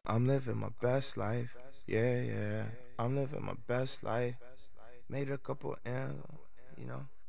I'm living my best life. Yeah, yeah. I'm living my best life. Made a couple M's, you know.